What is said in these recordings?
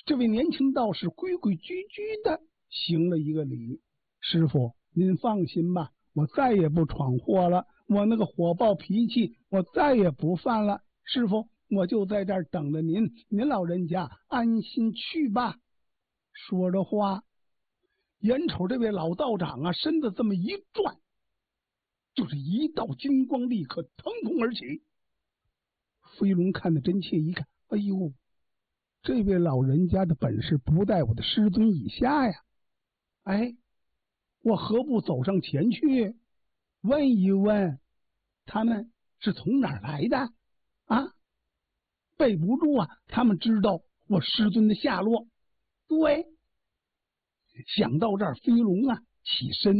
这位年轻道士规规矩矩的行了一个礼。师傅，您放心吧，我再也不闯祸了，我那个火爆脾气我再也不犯了。师傅，我就在这儿等着您，您老人家安心去吧。说着话，眼瞅这位老道长啊，身子这么一转，就是一道金光立刻腾空而起。飞龙看得真切，一看，哎呦，这位老人家的本事不在我的师尊以下呀！哎，我何不走上前去问一问，他们是从哪儿来的啊？备不住啊，他们知道我师尊的下落。对，想到这儿，飞龙啊起身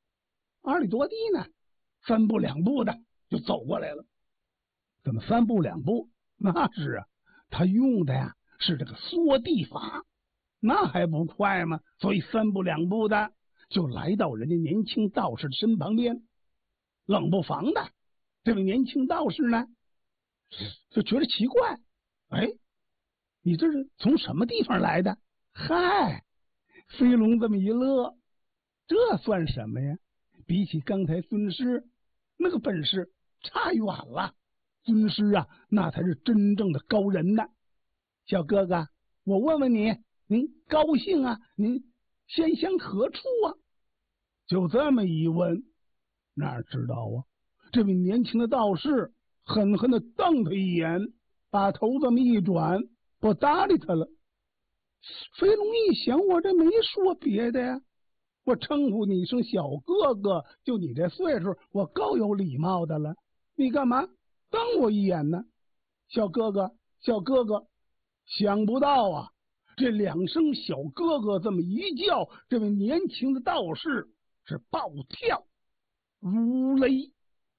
，2里多地呢，3步2步的就走过来了。怎么3步2步？那是啊，他用的呀是这个缩地法，那还不快吗？所以3步2步的就来到人家年轻道士的身旁边。冷不防的，这位年轻道士呢就觉得奇怪，哎，你这是从什么地方来的？嗨，飞龙这么一乐，这算什么呀？比起刚才尊师那个本事差远了。尊师啊，那才是真正的高人呢。小哥哥，我问问你，您高兴啊？您先乡何处啊？就这么一问，哪知道啊？这位年轻的道士狠狠的瞪他一眼，把头这么一转，不搭理他了。飞龙一想，我这没说别的呀，我称呼你一声小哥哥，就你这岁数，我够有礼貌的了。你干嘛瞪我一眼呢？小哥哥，小哥哥，想不到啊，这2声小哥哥这么一叫，这位年轻的道士是暴跳如雷。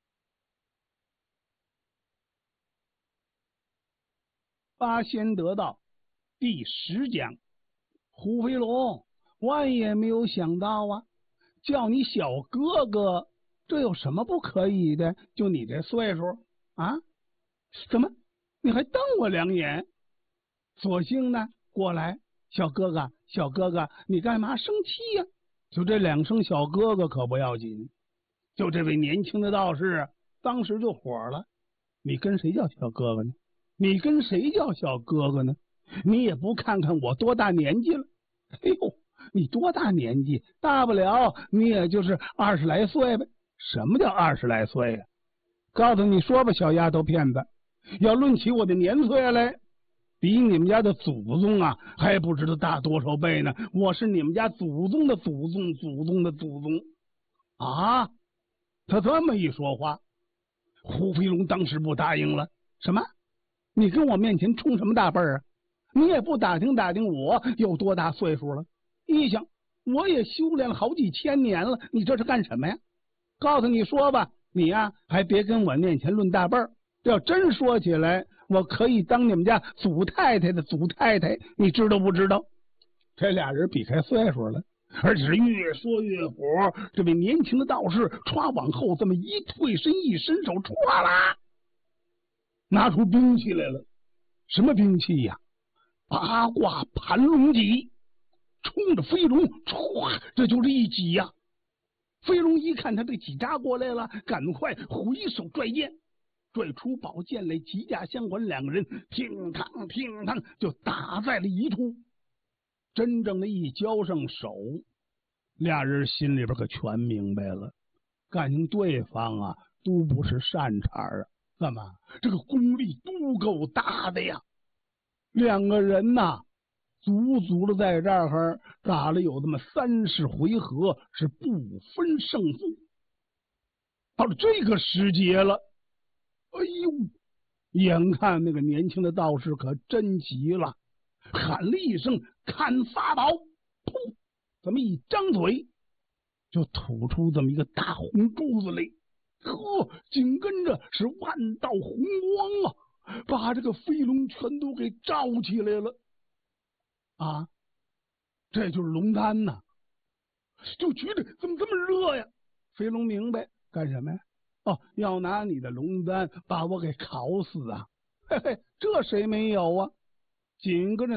八仙得道第10讲，胡飞龙，我也没有想到啊，叫你小哥哥，这有什么不可以的？就你这岁数啊，怎么你还瞪我2眼？索性呢，过来，小哥哥，小哥哥，你干嘛生气呀？就这2声小哥哥可不要紧，就这位年轻的道士当时就火了。你跟谁叫小哥哥呢？你跟谁叫小哥哥呢？你也不看看我多大年纪了？哎呦，你多大年纪？大不了你也就是20来岁呗。什么叫20来岁呀？告诉你说吧，小丫头片子，要论起我的年岁来，比你们家的祖宗啊还不知道大多少倍呢。我是你们家祖宗的祖宗，祖宗的祖宗啊！他这么一说话，胡飞龙当时不答应了。什么？你跟我面前冲什么大辈儿啊？你也不打听打听我有多大岁数了？一想，我也修炼了好几千年了，你这是干什么呀？告诉你说吧，你呀还别跟我面前论大辈儿。要真说起来，我可以当你们家祖太太的祖太太，你知道不知道？这俩人比开岁数了，而且是越说越火。这位年轻的道士歘往后这么一退身，一伸手，歘啦，拿出兵器来了。什么兵器呀？八卦盘龙戟，冲着飞龙歘，这就是一戟呀。飞龙一看他这戟扎过来了，赶快回手拽剑，拽出宝剑来，戟甲相还，2个人乒乓乒乓就打在了一处。真正的一交上手，俩人心里边可全明白了，感情对方啊都不是善茬啊，干嘛这个功力都够大的呀。2个人呐，足足的在这儿打了有这么30回合，是不分胜负。到了这个时节了，哎呦，眼看那个年轻的道士可真急了，喊了一声看法宝，噗，这么一张嘴就吐出这么一个大红珠子来，呵，紧跟着是万道红光啊，把这个飞龙全都给照起来了啊！这就是龙丹呐，就觉得怎么这么热呀？飞龙明白干什么呀？哦，要拿你的龙丹把我给烤死啊！嘿嘿，这谁没有啊？紧跟着